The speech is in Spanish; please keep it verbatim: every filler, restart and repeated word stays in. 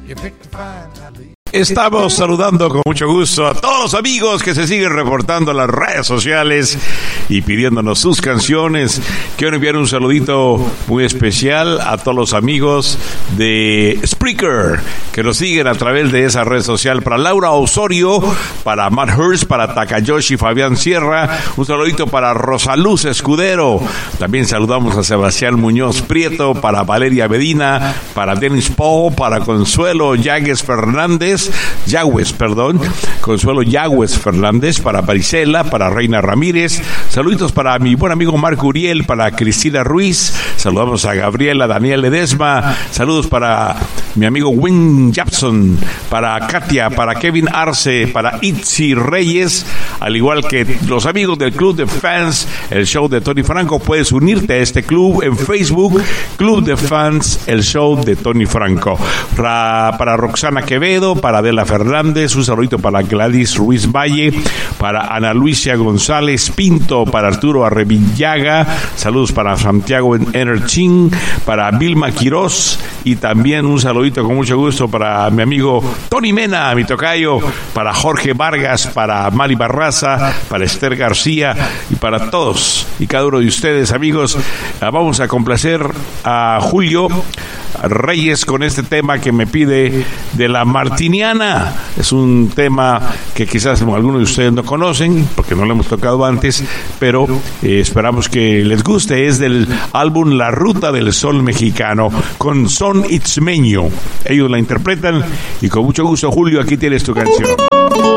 Estamos saludando con mucho gusto a todos los amigos que se siguen reportando en las redes sociales y pidiéndonos sus canciones. Quiero enviar un saludito muy especial a todos los amigos de Spreaker que nos siguen a través de esa red social. Para Laura Osorio, para Matt Hurst, para Takayoshi Fabián Sierra, un saludito para Rosaluz Escudero. También saludamos a Sebastián Muñoz Prieto, para Valeria Medina, para Dennis Paul, para Consuelo Yáguez Fernández, Yagüez, perdón, Consuelo Yagüez Fernández, para Parisela, para Reina Ramírez. Saluditos para mi buen amigo Marco Uriel, para Cristina Ruiz. Saludamos a Gabriela Daniel Ledesma. Saludos para mi amigo Win Japson, para Katia, para Kevin Arce, para Itzi Reyes, al igual que los amigos del Club de Fans, el show de Tony Franco. Puedes unirte a este club en Facebook, Club de Fans, el show de Tony Franco. Para, para Roxana Quevedo, para Adela Fernández, un saludito para Gladys Ruiz Valle, para Ana Luisa González Pinto, para Arturo Arrevillaga, saludos para Santiago Enerchin, para Vilma Quirós, y también un saludito con mucho gusto para mi amigo Tony Mena, mi tocayo, para Jorge Vargas, para Mari Barraza, para Esther García y para todos y cada uno de ustedes, amigos. Vamos a complacer a Julio Reyes con este tema que me pide de la Martiniana. Es un tema que quizás algunos de ustedes no conocen porque no lo hemos tocado antes, pero eh, esperamos que les guste. Es del álbum La Ruta del Sol Mexicano con Son Itzmeño. Ellos la interpretan y con mucho gusto, Julio, aquí tienes tu canción.